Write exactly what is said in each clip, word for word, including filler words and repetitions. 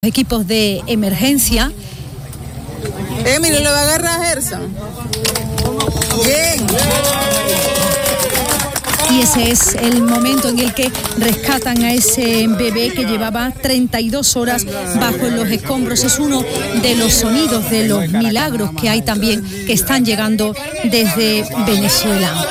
Equipos de emergencia. Emily, ¿lo va a agarrar a Gerson? Bien. Y ese es el momento en el que rescatan a ese bebé que llevaba treinta y dos horas bajo los escombros. Es uno de los sonidos, de los milagros que hay también, que están llegando desde Venezuela.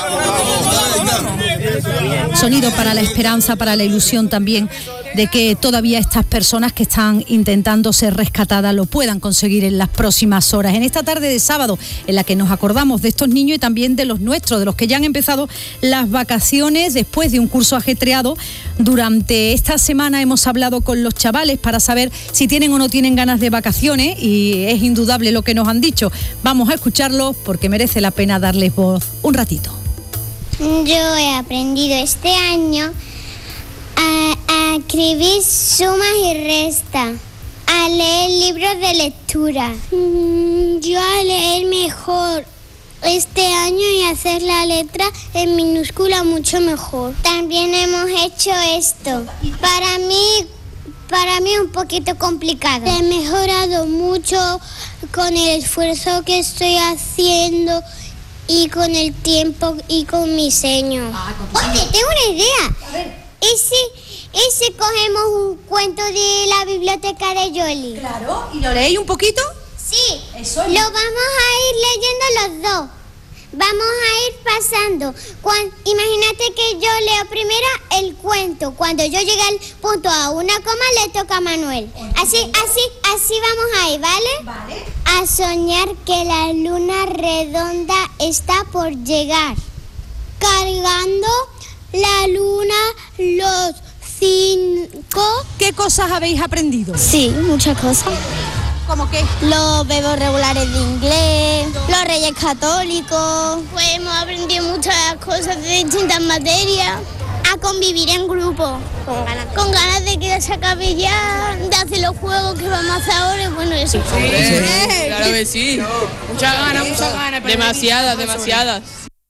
Sonido para la esperanza, para la ilusión también de que todavía estas personas que están intentando ser rescatadas lo puedan conseguir en las próximas horas. En esta tarde de sábado, en la que nos acordamos de estos niños y también de los nuestros, de los que ya han empezado las vacaciones después de un curso ajetreado. Durante esta semana hemos hablado con los chavales para saber si tienen o no tienen ganas de vacaciones, y es indudable lo que nos han dicho. Vamos a escucharlos porque merece la pena darles voz un ratito. Yo he aprendido este año a, a escribir sumas y restas, a leer libros de lectura. Yo a leer mejor este año y hacer la letra en minúscula mucho mejor. También hemos hecho esto. Para mí, para mí un poquito complicado. He mejorado mucho con el esfuerzo que estoy haciendo y con el tiempo y con mi seño. Ah, Oye, tengo una idea. A ver. ¿Y si, ¿Y si cogemos un cuento de la biblioteca de Yoli? Claro, ¿y lo leéis un poquito? Sí, Eso lo vamos a ir leyendo los dos. Vamos a ir pasando. Cuando, imagínate que yo leo primero el cuento. Cuando yo llegue al punto a una coma, le toca a Manuel. Así, así, así vamos a ir, ¿vale? Vale. A soñar que la luna redonda está por llegar. Cargando la luna los cinco. ¿Qué cosas habéis aprendido? Sí, muchas cosas. ¿Cómo qué? Los verbos regulares de inglés, los reyes católicos. Pues hemos aprendido muchas cosas de distintas materias. A convivir en grupo. Con ganas. Con ganas de que ya se acabe ya, de hacer los juegos que vamos a hacer ahora. Bueno, eso. Sí, sí, claro que sí. Muchas ganas, muchas ganas. Demasiadas, demasiadas.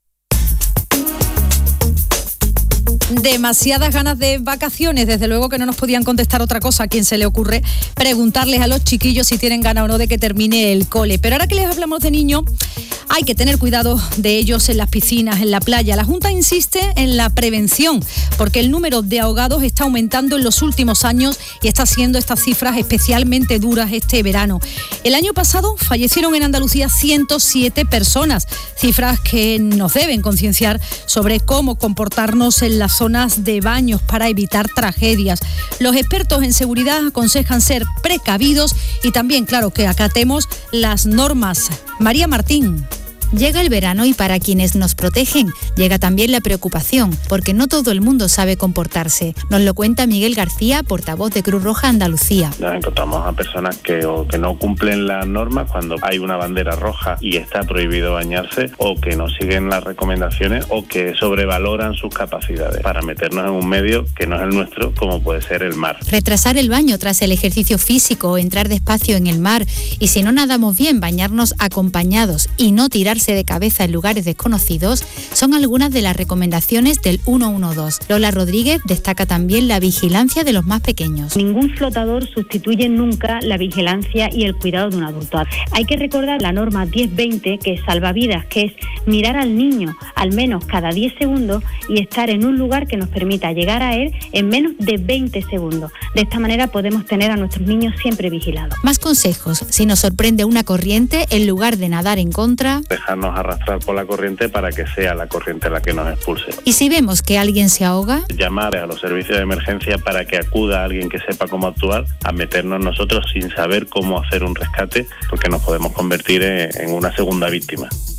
Demasiadas ganas de vacaciones, desde luego que no nos podían contestar otra cosa. ¿A quién se le ocurre preguntarles a los chiquillos si tienen ganas o no de que termine el cole? Pero ahora que les hablamos de niños, hay que tener cuidado de ellos en las piscinas, en la playa. La Junta insiste en la prevención, porque el número de ahogados está aumentando en los últimos años y está haciendo estas cifras especialmente duras este verano. El año pasado fallecieron en Andalucía ciento siete personas, cifras que nos deben concienciar sobre cómo comportarnos en las zonas de baños para evitar tragedias. Los expertos en seguridad aconsejan ser precavidos y también, claro, que acatemos las normas. María Martín. Llega el verano y para quienes nos protegen llega también la preocupación, porque no todo el mundo sabe comportarse. Nos lo cuenta Miguel García, portavoz de Cruz Roja Andalucía. Nos encontramos a personas que o que no cumplen las normas cuando hay una bandera roja y está prohibido bañarse, o que no siguen las recomendaciones, o que sobrevaloran sus capacidades para meternos en un medio que no es el nuestro, como puede ser el mar. Retrasar el baño tras el ejercicio físico o entrar despacio en el mar, y si no nadamos bien, bañarnos acompañados y no tirarse de cabeza en lugares desconocidos, son algunas de las recomendaciones del ciento doce. Lola Rodríguez destaca también la vigilancia de los más pequeños. Ningún flotador sustituye nunca la vigilancia y el cuidado de un adulto. Hay que recordar la norma diez veinte, que es salvavidas, que es mirar al niño al menos cada diez segundos y estar en un lugar que nos permita llegar a él en menos de veinte segundos. De esta manera podemos tener a nuestros niños siempre vigilados. Más consejos: si nos sorprende una corriente, en lugar de nadar en contra, dejarnos arrastrar por la corriente para que sea la corriente la que nos expulse. Y si vemos que alguien se ahoga, llamar a los servicios de emergencia para que acuda alguien que sepa cómo actuar, a meternos nosotros sin saber cómo hacer un rescate, porque nos podemos convertir en, en una segunda víctima.